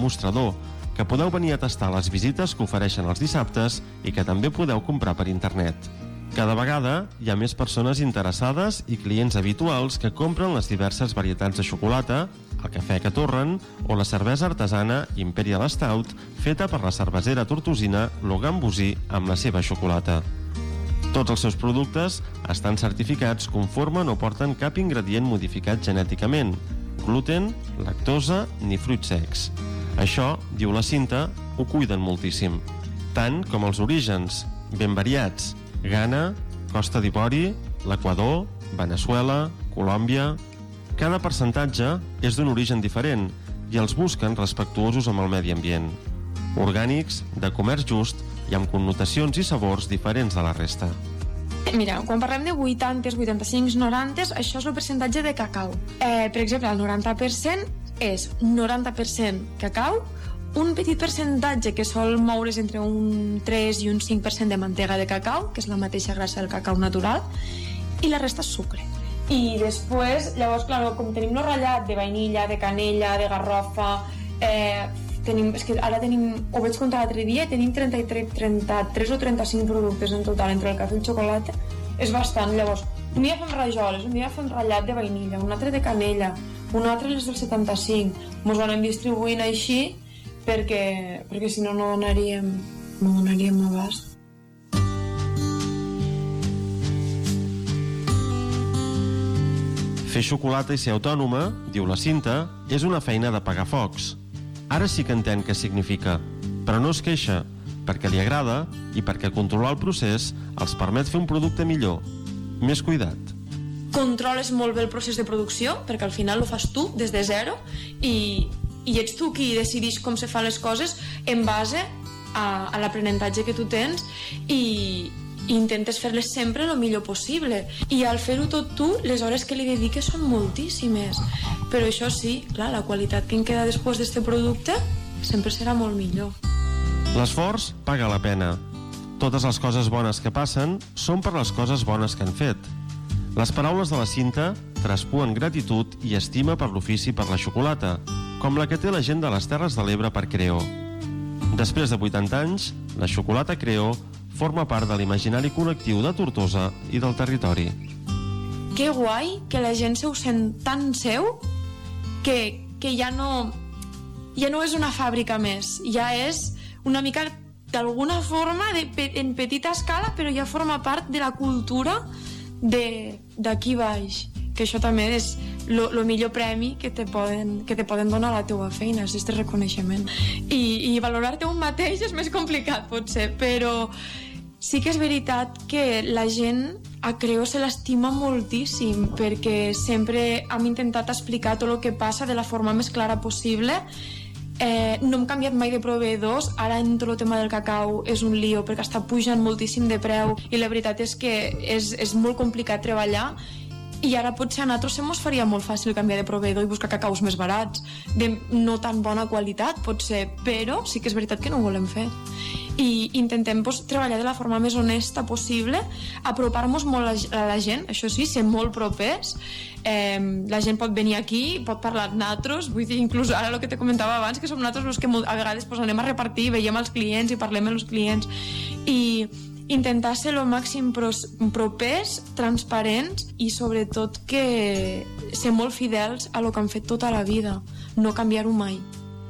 mostrador, que podeu venir a tastar les visites que ofereixen els dissabtes i que també podeu comprar per internet. Cada vegada hi ha més persones interessades i clients habituals que compren les diverses varietats de xocolata, el cafè que torren o la cervesa artesana Imperial Stout feta per la cervesera tortosina Logan Bosí amb la seva xocolata. Tots els seus productes estan certificats conforme no porten cap ingredient modificat genèticament, gluten, lactosa ni fruits secs. Això, diu la Cinta, ho cuiden moltíssim. Tant com els orígens, ben variats: Ghana, Costa d'Ivori, l'Equador, Veneçuela, Colòmbia... Cada percentatge és d'un origen diferent i els busquen respectuosos amb el medi ambient. Orgànics, de comerç just i amb connotacions i sabors diferents de la resta. Mira, quan parlem de 80, 85, 90, això és el percentatge de cacau. Per exemple, el 90% és 90% cacau, un petit percentatge que sol moure's entre un 3 i un 5% de mantega de cacau, que és la mateixa grassa del cacau natural, i la resta és sucre. I després, llavors, clar, com tenim el ratllat de vainilla, de canella, de garrofa, és que ara tenim, ho vaig comptar l'altre dia, tenim 33 o 35 productes en total entre el cafè i el xocolata, és bastant. Llavors, un dia fem rajoles, un dia fem ratllat de vainilla, un altre de canella, un altre les del 75, mos ho anem distribuint així perquè si no donaríem abast. Fer xocolata i ser autònoma, diu la Cinta, és una feina de pagar focs. Ara sí que entén què significa, però no es queixa, perquè li agrada i perquè controlar el procés els permet fer un producte millor, més cuidat. Controles molt bé el procés de producció, perquè al final ho fas tu des de zero i ets tu qui decideix com se fan les coses en base a l'aprenentatge que tu tens i intentes fer-les sempre el millor possible. I al fer-ho tot tu, les hores que li dediques són moltíssimes. Però això sí, clar, la qualitat que en queda després d'este producte sempre serà molt millor. L'esforç paga la pena. Totes les coses bones que passen són per les coses bones que han fet. Les paraules de la Cinta traspuen gratitud i estima per l'ofici per la xocolata, com la que té la gent de les Terres de l'Ebre per Creó. Després de 80 anys, la xocolata Creó forma part de l'imaginari col·lectiu de Tortosa i del territori. Que guai que la gent se ho sent tan seu que ja no és una fàbrica més, ja és una mica d'alguna forma en petita escala, però ja forma part de la cultura d'aquí baix, que això també és el millor premi que te poden donar a la teua feina, és este reconeixement. I valorar-te un mateix és més complicat, potser, però sí que és veritat que la gent a Creó se l'estima moltíssim perquè sempre hem intentat explicar tot el que passa de la forma més clara possible. No hem canviat mai de proveïdors, ara en tot el tema del cacau és un lío perquè està pujant moltíssim de preu i la veritat és que és molt complicat treballar i ara potser a nosaltres se mos faria molt fàcil canviar de proveïdor i buscar cacaus més barats, de no tan bona qualitat potser, però sí que és veritat que no ho volem fer i intentem treballar de la forma més honesta possible, apropar-nos molt a la gent, això sí, ser molt propers. La gent pot venir aquí, pot parlar amb nosaltres, vull dir, inclús ara el que te comentava abans, que som nosaltres els que a vegades anem a repartir, veiem els clients i parlem amb els clients i intentar ser el màxim propers, transparents i sobretot que ser molt fidels a lo que han fet tota la vida, no canviar-ho mai.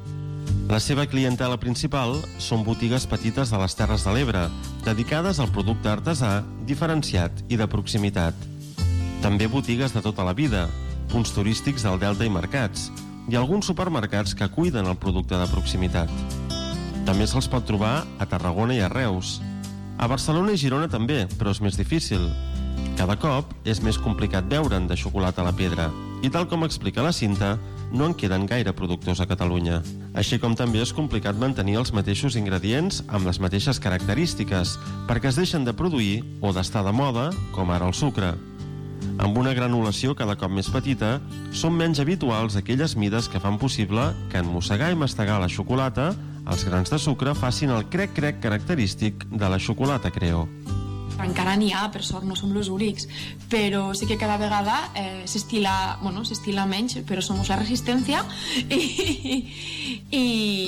La seva clientela principal són botigues petites de les Terres de l'Ebre, dedicades al producte artesà, diferenciat i de proximitat. També botigues de tota la vida, punts turístics del Delta i mercats, i alguns supermercats que cuiden el producte de proximitat. També se'ls pot trobar a Tarragona i a Reus. A Barcelona i Girona també, però és més difícil. Cada cop és més complicat veure'n de xocolata a la pedra, i tal com explica la Cinta, no en queden gaire productors a Catalunya. Així com també és complicat mantenir els mateixos ingredients amb les mateixes característiques, perquè es deixen de produir o d'estar de moda, com ara el sucre. Amb una granulació cada cop més petita, són menys habituals aquelles mides que fan possible que en mossegar i mastegar la xocolata, els grans de sucre facin el crec-crec característic de la xocolata Creó. Encara n'hi ha, per sort no som els únics, però sí que cada vegada s'estila menys, però som la resistència i